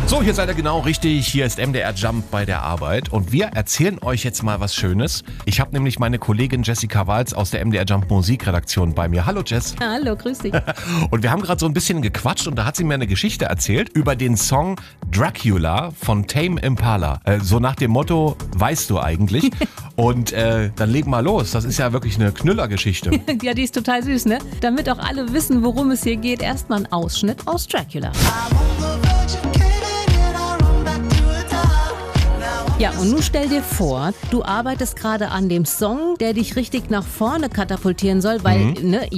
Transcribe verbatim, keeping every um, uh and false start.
So, hier seid ihr genau richtig. Hier ist M D R Jump bei der Arbeit und wir erzählen euch jetzt mal was Schönes. Ich habe nämlich meine Kollegin Jessica Walz aus der M D R Jump Musikredaktion bei mir. Hallo Jess. Hallo, grüß dich. Und wir haben gerade so ein bisschen gequatscht und da hat sie mir eine Geschichte erzählt über den Song Dracula von Tame Impala. Äh, so nach dem Motto, weißt du eigentlich? Und äh, dann leg mal los. Das ist ja wirklich eine Knüllergeschichte. Ja, die ist total süß, ne? Damit auch alle wissen, worum es hier geht, erstmal ein Ausschnitt aus Dracula. Ja, und nun stell dir vor, du arbeitest gerade an dem Song, der dich richtig nach vorne katapultieren soll, weil, mhm. ne,